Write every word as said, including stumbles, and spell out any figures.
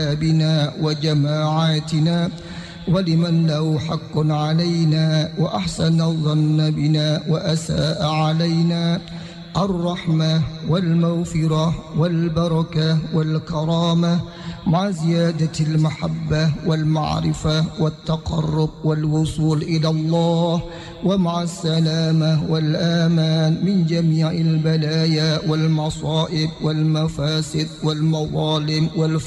بنا وجماعاتنا ولمن له حق علينا وأحسن الظن بنا وأساء علينا الرحمة والمغفرة والبركة والكرامة مع زيادة المحبة والمعرفة والتقرب والوصول إلى الله ومع السلامة والآمان من جميع البلايا والمصائب والمفاسد والمظالم والفساد